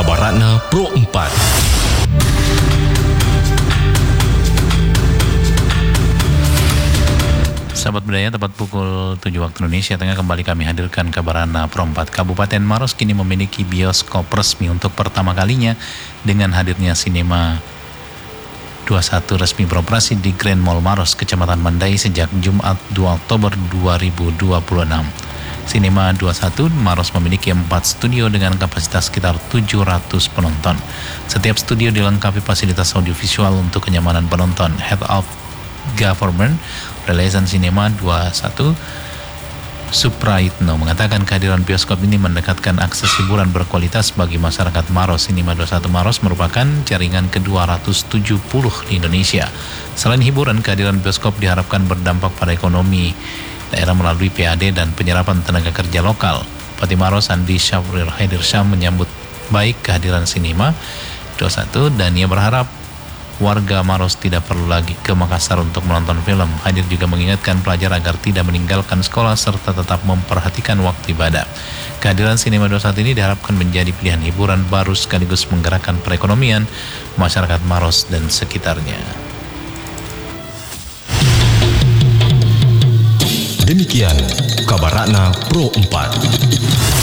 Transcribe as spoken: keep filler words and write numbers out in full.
Kabaratna Pro empat. Sahabat budaya, tepat pukul tujuh waktu Indonesia Tengah kembali kami hadirkan Kabaratna Pro empat. Kabupaten Maros kini memiliki bioskop resmi untuk pertama kalinya dengan hadirnya Sinema dua puluh satu resmi beroperasi di Grand Mall Maros, Kecamatan Mandai sejak Jumat dua Oktober dua ribu dua puluh enam. Sinema dua puluh satu Maros memiliki empat studio dengan kapasitas sekitar tujuh ratus penonton. Setiap studio dilengkapi fasilitas audiovisual untuk kenyamanan penonton. Head of Government Relation Sinema dua puluh satu Suprayitno mengatakan kehadiran bioskop ini mendekatkan akses hiburan berkualitas bagi masyarakat Maros. Sinema dua puluh satu Maros merupakan jaringan ke dua ratus tujuh puluh di Indonesia. Selain hiburan, kehadiran bioskop diharapkan berdampak pada ekonomi daerah melalui P A D dan penyerapan tenaga kerja lokal. Bupati Maros Andi Syafrir Haidirsyam menyambut baik kehadiran Sinema dua puluh satu dan ia berharap warga Maros tidak perlu lagi ke Makassar untuk menonton film. Hadir juga mengingatkan pelajar agar tidak meninggalkan sekolah serta tetap memperhatikan waktu ibadah. Kehadiran Sinema dua puluh satu ini diharapkan menjadi pilihan hiburan baru sekaligus menggerakkan perekonomian masyarakat Maros dan sekitarnya. Demikian Kabaratna Pro empat.